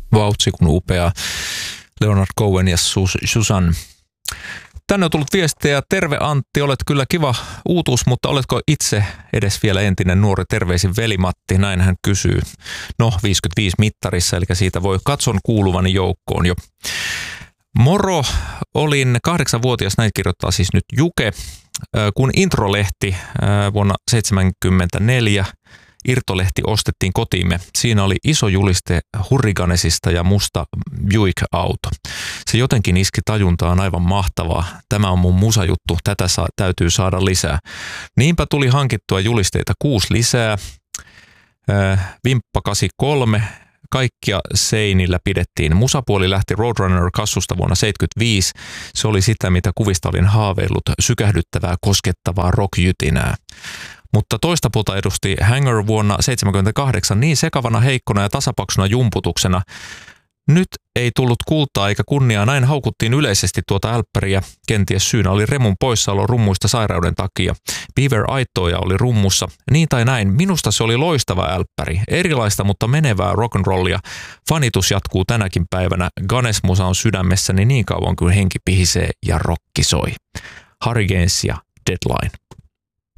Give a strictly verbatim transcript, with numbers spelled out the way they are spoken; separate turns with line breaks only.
vautsi kun upea Leonard Cohen ja Susan. Tänne on tullut viestejä. Terve Antti, olet kyllä kiva uutuus, mutta oletko itse edes vielä entinen nuori? Terveisin veli-Matti, näin hän kysyy. No, viisikymmentäviisi mittarissa, eli siitä voi katson kuuluvani joukkoon jo. Moro, olin kahdeksanvuotias, näin kirjoittaa siis nyt Juke, kun Introlehti vuonna seitsemänkymmentäneljä irtolehti ostettiin kotiimme. Siinä oli iso juliste Hurricanesista ja musta Buick-auto. Se jotenkin iski tajuntaan aivan mahtavaa. Tämä on mun musajuttu, tätä saa, täytyy saada lisää. Niinpä tuli hankittua julisteita kuusi lisää. Äh, Vimppa kahdeksankymmentäkolme. Kaikkia seinillä pidettiin. Musapuoli lähti Roadrunner-kassusta vuonna seitsemänkymmentäviisi. Se oli sitä, mitä kuvista olin haaveillut, sykähdyttävää, koskettavaa rockjytinää. Mutta toista puolta edusti Hangar vuonna seitsemänkymmentäkahdeksan niin sekavana, heikkona ja tasapaksuna jumputuksena. Nyt ei tullut kultaa eikä kunniaa, näin haukuttiin yleisesti tuota älppäriä. Kenties syynä oli Remun poissaolo rummuista sairauden takia. Beaver Aittoja oli rummussa. Niin tai näin, minusta se oli loistava älppäri. Erilaista, mutta menevää rock'n'rollia. Fanitus jatkuu tänäkin päivänä. Ganes-musa on sydämessäni niin kauan kuin henki pihisee ja rokki soi. Harry Gaines ja Deadline.